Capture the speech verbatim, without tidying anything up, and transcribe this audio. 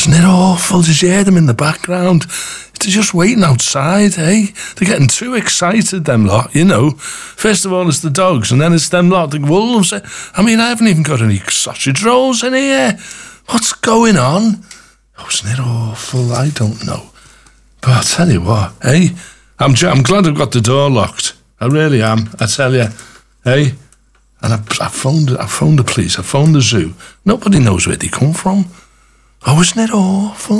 Wasn't it awful? Did you hear them in the background? They're just waiting outside, eh? They're getting too excited, them lot, you know. First of all, it's the dogs, and then it's them lot, the wolves. I mean, I haven't even got any sausage rolls in here. What's going on? Wasn't it awful? I don't know. But I'll tell you what, eh? I'm, I'm glad I've got the door locked. I really am, I tell you, eh? And I, I phoned, I phoned the police, I phoned the zoo. Nobody knows where they come from. Oh, isn't it awful?